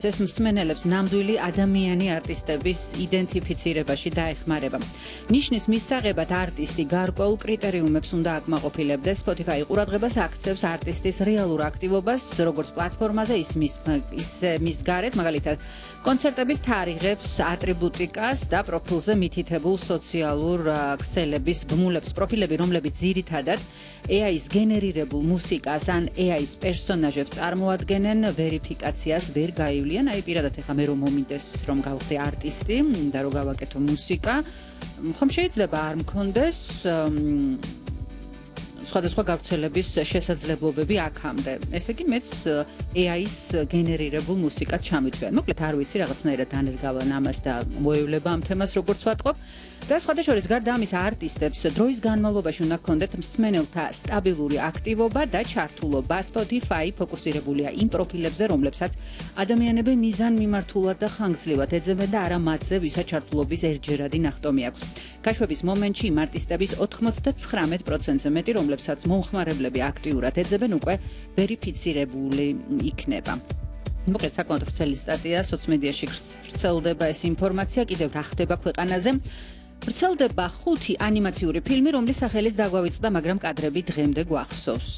ეს მსმენელებს ნამდვილი ადამიანი არტისტების იდენტიფიცირებაში დაეხმარება. ნიშნის მისაღებად არტისტი გარკვეულ კრიტერიუმებს უნდა აკმაყოფილებდეს. Spotify ყურადღებას აქცევს არტისტის რეალურ აქტივობას, როგორც პლატფორმაზე, ისე მის გარეთ, მაგალითად, კონცერტების თარიღებს, ატრიბუტიკას და პროფილზე მითითებულ სოციალურ ქსელების ბმულებს, პროფილები, რომლებიც ძირითადად AI-ის გენერირებულ მუსიკას ან AI-ის პერსონაჟებს წარმოადგენენ, ვერიფიკაციას ვერ გაივლიან. Აი პირადად ეხა მე რომ მომინდეს რომ გავხდე არტისტი და რომ გავაკეთო მუსიკა, ხომ შეიძლება არ მქონდეს სხვადასხვა გავრცელების შესაძლებლობები აქამდე. ესე იგი მეც AI-ის გენერირებულ მუსიკად ჩამითვლიან. მოკლედ არ ვიცი რაღაცნაირად დანერგავან ამას და მოევლება ამ თემას როგორც ვატყობ. და სხვადასხვა გარდა ამის არტისტებს დროის განმავლობაში უნდა ჰქონდეთ მსმენელთა სტაბილური აქტივობა და ჩართულობა. Spotify ფოკუსირებულია იმ პროფილებზე, რომლებსაც ადამიანები მიზანმიმართულად და ხანგრძლივად ეძებენ და არა მათზე, ვისაც ჩართულობის ერთჯერადი ნახტომი აქვს. გაშვების მომენტში იმ არტისტების 99%-ზე მეტი, რომლებსაც მომხმარებლები აქტიურად ეძებენ, უკვე ვერიფიცირებული იქნება. მოკლედ საკმაოდ ვრცელი სტატია, სოციმედიაში ვრცელდება ეს ინფორმაცია, კიდევ რა ხდება ქვეყანაზე. ვრცელდება 5 ანიმაციური ფილმი, რომლის სახელიც დაგვავიწყდა, მაგრამ კადრები დღემდე გვახსოვს.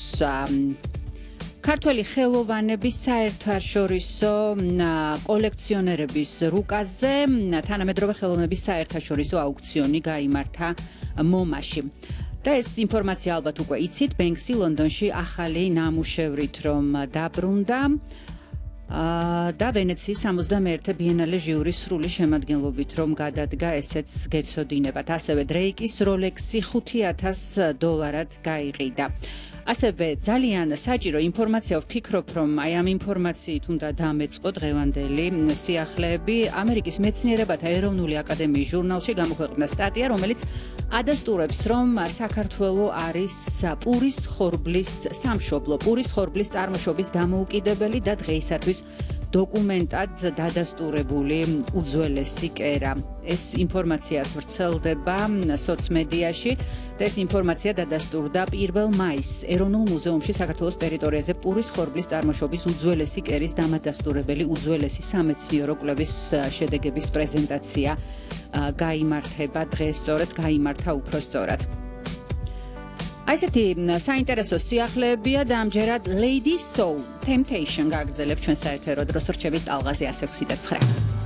ქართველი ხელოვანების საერთაშორისო კოლექციონერების რუკაზე თანამედროვე ხელოვნების საერთაშორისო აუქციონი გაიმართა მომაში. და ეს ინფორმაცია ალბათ უკვე იცით, ბენქსი ლონდონში ახალი ნამუშევრით რომ დაბრუნდა. და ვენეციის 61 ბიენალე ჟიურის სრული შემადგენლობით რომ გადადგა, ესეც გეცოდინებათ. ასევე დრეიკის როლექსი $5,000 გაიყიდა. ასევე ძალიან საჭირო ინფორმაცია ვფიქრობ, რომ აი ამ ინფორმაციით უნდა დამეწყო დღევანდელი სიახლეები. ამერიკის მეცნიერებათა ეროვნული აკადემიის ჟურნალში გამოქვეყნდა სტატია, რომელიც ადასტურებს, რომ საქართველო არის პურის ხორბლის სამშობლო, პურის ხორბლის წარმოშობის დამოუკიდებელი და დღეისათვის დოკუმენტად დადასტურებული უძველესი კერა. ეს ინფორმაციაც ვრცელდება სოციმედიაში და ეს ინფორმაცია დადასტურდა 1 მაისს ეროვნულ მუზეუმში საქართველოს ტერიტორიაზე პურის ხორბლის წარმოშობის უძველესი კერის დამადასტურებელი უძველესი სამეცნიერო კვლევის შედეგების პრეზენტაცია გაიმართება დღეს, სწორედ გაიმართა უფრო სწორად. აი ესეთი საინტერესო სიახლეებია და ამჯერად Lady Soul Temptation გაგრძელებ ჩვენ საერთო დროს. რჩებით ტალღაზე 106.9.